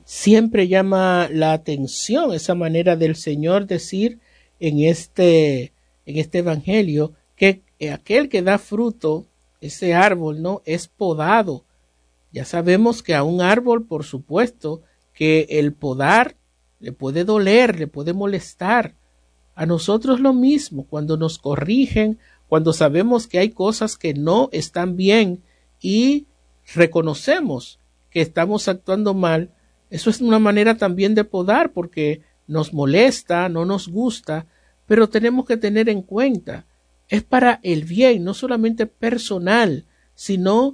siempre llama la atención esa manera del Señor decir en este evangelio que aquel que da fruto, ese árbol, ¿no?, es podado. Ya sabemos que a un árbol, por supuesto, que el podar le puede doler, le puede molestar. A nosotros lo mismo, cuando nos corrigen, cuando sabemos que hay cosas que no están bien y reconocemos que estamos actuando mal, eso es una manera también de podar porque nos molesta, no nos gusta, pero tenemos que tener en cuenta, es para el bien, no solamente personal, sino